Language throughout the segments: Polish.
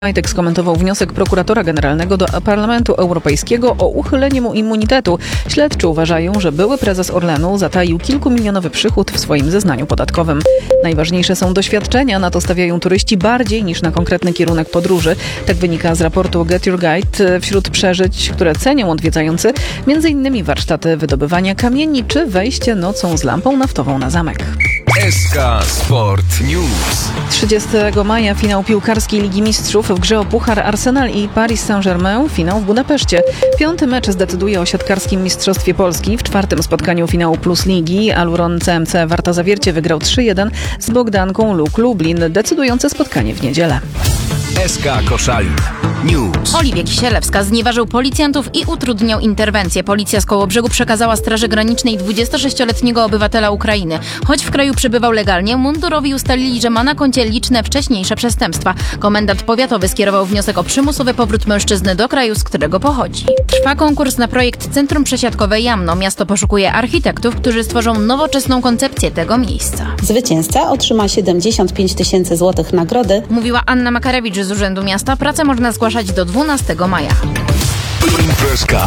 Majtek skomentował wniosek prokuratora generalnego do Parlamentu Europejskiego o uchylenie mu immunitetu. Śledczy uważają, że były prezes Orlenu zataił kilkumilionowy przychód w swoim zeznaniu podatkowym. Najważniejsze są doświadczenia, na to stawiają turyści bardziej niż na konkretny kierunek podróży. Tak wynika z raportu Get Your Guide. Wśród przeżyć, które cenią odwiedzający, m.in. warsztaty wydobywania kamieni czy wejście nocą z lampą naftową na zamek. SK Sport News. 30 maja finał piłkarskiej Ligi Mistrzów, w grze o puchar Arsenal i Paris Saint-Germain, finał w Budapeszcie. 5. mecz zdecyduje o siatkarskim Mistrzostwie Polski. W 4. spotkaniu finału Plus Ligi Aluron CMC Warta Zawiercie wygrał 3-1 z Bogdanką Luk Lublin. Decydujące spotkanie w niedzielę. SK Koszalin News. Oliwie Kisielewska znieważył policjantów i utrudniał interwencję. Policja z Kołobrzegu przekazała Straży Granicznej 26-letniego obywatela Ukrainy. Choć w kraju przebywał legalnie, mundurowi ustalili, że ma na koncie liczne wcześniejsze przestępstwa. Komendant powiatowy skierował wniosek o przymusowy powrót mężczyzny do kraju, z którego pochodzi. Trwa konkurs na projekt Centrum Przesiadkowe Jamno. Miasto poszukuje architektów, którzy stworzą nowoczesną koncepcję tego miejsca. Zwycięzca otrzyma 75 000 złotych nagrody. Mówiła Anna Makarewicz z Urzędu Miasta. Pracę można zgłaszać do 12 maja. Imprezka.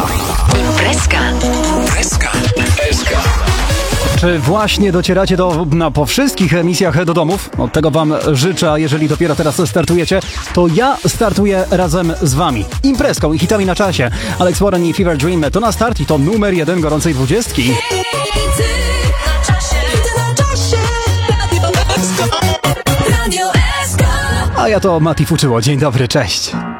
SK. Czy właśnie docieracie po wszystkich emisjach do domów? Od tego wam życzę, a jeżeli dopiero teraz startujecie, to ja startuję razem z wami. Imprezką i hitami na czasie. Alex Warren i Fever Dream to na start i to numer 1 gorącej 20. A ja to Mati Fuczyło. Dzień dobry, cześć.